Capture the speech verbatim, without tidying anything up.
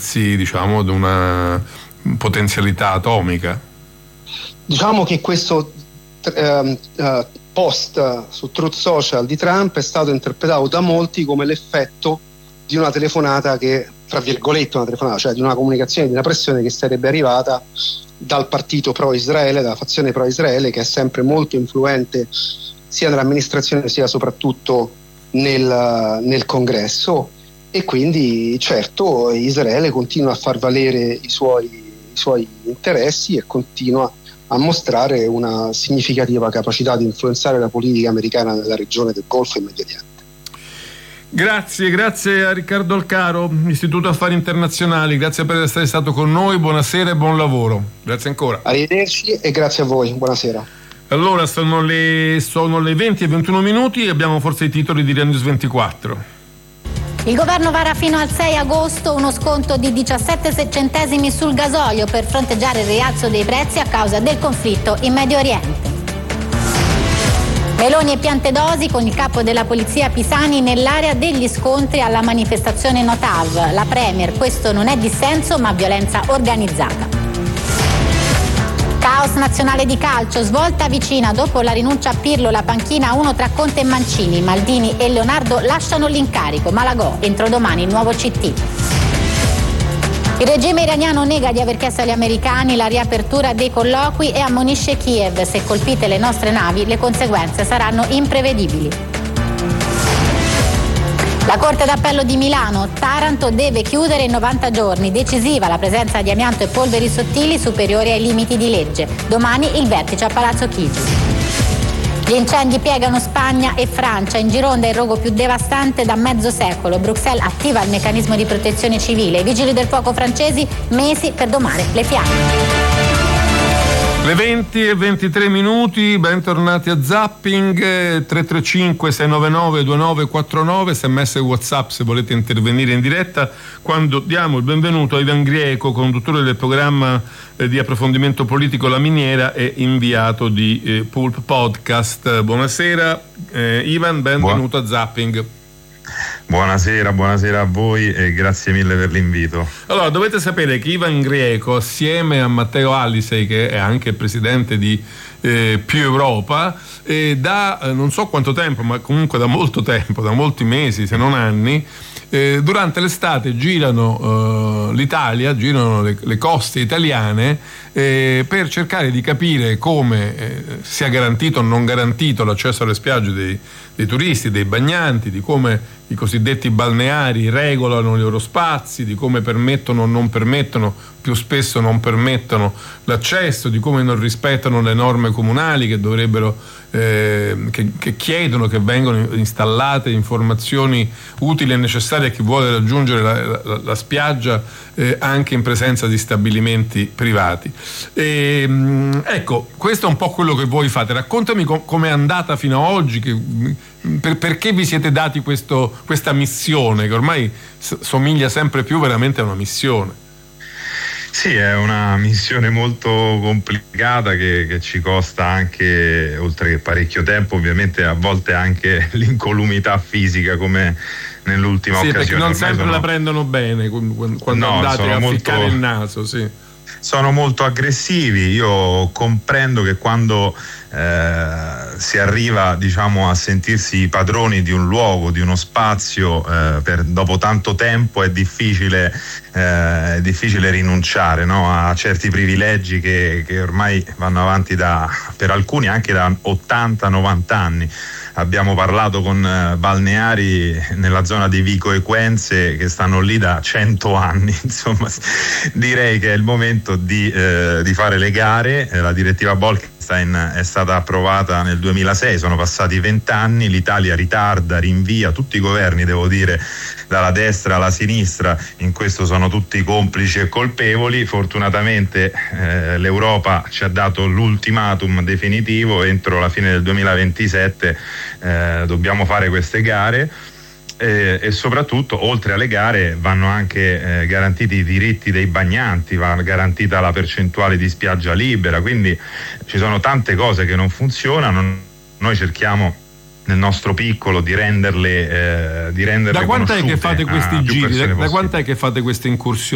diciamo, ad una potenzialità atomica. Diciamo che questo uh, uh, post su Truth Social di Trump è stato interpretato da molti come l'effetto di una telefonata che, tra virgolette, una telefonata, cioè di una comunicazione, di una pressione che sarebbe arrivata dal partito pro-Israele, dalla fazione pro-Israele, che è sempre molto influente sia nell'amministrazione sia soprattutto nel, nel congresso, e quindi certo Israele continua a far valere i suoi, i suoi interessi e continua a mostrare una significativa capacità di influenzare la politica americana nella regione del Golfo e Medio Oriente. Grazie, grazie a Riccardo Alcaro, Istituto Affari Internazionali, grazie per essere stato con noi, buonasera e buon lavoro. Grazie ancora. Arrivederci e grazie a voi, buonasera. Allora, sono le, sono le venti e ventuno minuti e abbiamo forse i titoli di News ventiquattro. Il governo vara fino al sei agosto uno sconto di diciassette centesimi sul gasolio per fronteggiare il rialzo dei prezzi a causa del conflitto in Medio Oriente. Meloni e Piantedosi con il capo della polizia Pisani nell'area degli scontri alla manifestazione No T A V. La Premier: questo non è dissenso ma violenza organizzata. Caos nazionale di calcio, svolta vicina dopo la rinuncia a Pirlo, la panchina uno tra Conte e Mancini. Maldini e Leonardo lasciano l'incarico. Malagò, entro domani il nuovo C T. Il regime iraniano nega di aver chiesto agli americani la riapertura dei colloqui e ammonisce Kiev: se colpite le nostre navi le conseguenze saranno imprevedibili. La Corte d'Appello di Milano: Taranto deve chiudere in novanta giorni, decisiva la presenza di amianto e polveri sottili superiori ai limiti di legge. Domani il vertice a Palazzo Chigi. Gli incendi piegano Spagna e Francia, in Gironda il rogo più devastante da mezzo secolo. Bruxelles attiva il meccanismo di protezione civile, i vigili del fuoco francesi mesi per domare le fiamme. Le venti e ventitré minuti, bentornati a Zapping. Tre tre cinque sei nove nove due nove quattro nove, sms e WhatsApp se volete intervenire in diretta, quando diamo il benvenuto a Ivan Grieco, conduttore del programma eh, di approfondimento politico La Miniera e inviato di eh, Pulp Podcast. Buonasera eh, Ivan, benvenuto Buon. a Zapping. Buonasera, buonasera a voi e grazie mille per l'invito. Allora, dovete sapere che Ivan Grieco, assieme a Matteo Alisei, che è anche il presidente di eh, Più Europa, eh, da eh, non so quanto tempo, ma comunque da molto tempo, da molti mesi, se non anni, eh, durante l'estate girano eh, l'Italia, girano le, le coste italiane eh, per cercare di capire come eh, sia garantito o non garantito l'accesso alle spiagge dei, dei turisti, dei bagnanti, di come i cosiddetti balneari regolano i loro spazi, di come permettono o non permettono, più spesso non permettono l'accesso, di come non rispettano le norme comunali che dovrebbero, eh, che, che chiedono che vengano installate informazioni utili e necessarie a chi vuole raggiungere la, la, la spiaggia eh, anche in presenza di stabilimenti privati. E, ecco, questo è un po' quello che voi fate. Raccontami com- com'è andata fino ad oggi, che, per, perché vi siete dati questo, questa missione che ormai s- somiglia sempre più veramente a una missione. Sì, è una missione molto complicata che, che ci costa anche, oltre che parecchio tempo, ovviamente a volte anche l'incolumità fisica, come nell'ultima sì, occasione. Sì, perché non Ormai sempre sono... la prendono bene quando no, andate a molto... ficcare il naso, sì. Sono molto aggressivi. Io comprendo che quando eh, si arriva, diciamo, a sentirsi padroni di un luogo, di uno spazio, eh, per, dopo tanto tempo è difficile, eh, è difficile rinunciare, no, a certi privilegi che, che ormai vanno avanti da, per alcuni anche da ottanta novanta anni. Abbiamo parlato con eh, balneari nella zona di Vico Equense che stanno lì da cento anni. Insomma, direi che è il momento di, eh, di fare le gare. La direttiva Bolkestein è stata approvata nel duemilasei, sono passati vent'anni, l'Italia ritarda, rinvia, tutti i governi, devo dire, dalla destra alla sinistra, in questo sono tutti complici e colpevoli. Fortunatamente eh, l'Europa ci ha dato l'ultimatum definitivo: entro la fine del duemilaventisette eh, dobbiamo fare queste gare. E, e soprattutto, oltre alle gare, vanno anche eh, garantiti i diritti dei bagnanti, va garantita la percentuale di spiaggia libera, quindi ci sono tante cose che non funzionano. Noi cerchiamo nel nostro piccolo di renderle, eh, di renderle da quant'è che fate questi giri? Da, da quant'è che fate queste incursioni?